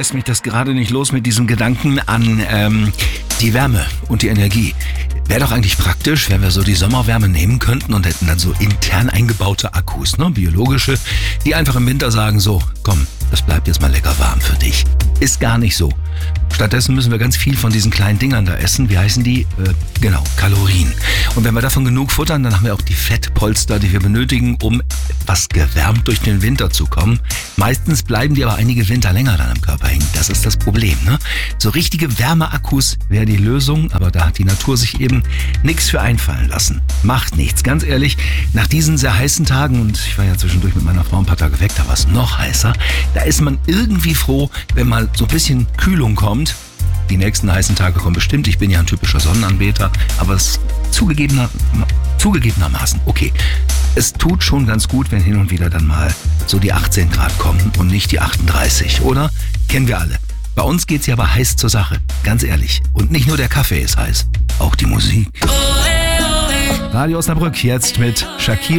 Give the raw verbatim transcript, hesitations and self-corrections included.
lässt mich das gerade nicht los mit diesem Gedanken an ähm, die Wärme und die Energie. Wäre doch eigentlich praktisch, wenn wir so die Sommerwärme nehmen könnten und hätten dann so intern eingebaute Akkus, ne, biologische, die einfach im Winter sagen so, komm, das bleibt jetzt mal lecker warm für dich. Ist gar nicht so. Stattdessen müssen wir ganz viel von diesen kleinen Dingern da essen. Wie heißen die? Äh, genau, Kalorien. Und wenn wir davon genug futtern, dann haben wir auch die Fettpolster, die wir benötigen, um etwas gewärmt durch den Winter zu kommen. Meistens bleiben die aber einige Winter länger dann am Körper hängen. Das ist das Problem, ne? So richtige Wärmeakkus wäre die Lösung, aber da hat die Natur sich eben nichts für einfallen lassen. Macht nichts. Ganz ehrlich, nach diesen sehr heißen Tagen, und ich war ja zwischendurch mit meiner Frau ein paar Tage weg, da war es noch heißer, da ist man irgendwie froh, wenn mal so ein bisschen Kühlung kommt. Die nächsten heißen Tage kommen bestimmt. Ich bin ja ein typischer Sonnenanbeter, aber es zugegebener, zugegebenermaßen, okay. Es tut schon ganz gut, wenn hin und wieder dann mal so die achtzehn Grad kommen und nicht die achtunddreißig, oder? Kennen wir alle. Bei uns geht's ja aber heiß zur Sache, ganz ehrlich. Und nicht nur der Kaffee ist heiß, auch die Musik. Radio Osnabrück jetzt mit Shakira.